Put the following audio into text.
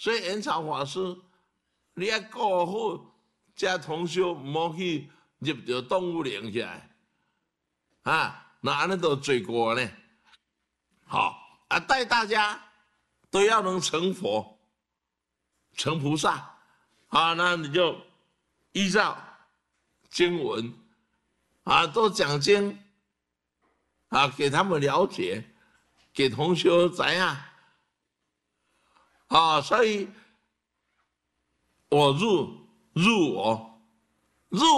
所以延朝法师，你要顾好，这同学唔好去入到动物园去啊，那安尼都罪过呢。好啊，带大家都要能成佛、成菩萨啊，那你就依照经文啊，都讲经啊，给他们了解，给同学怎样啊？所以我入我。入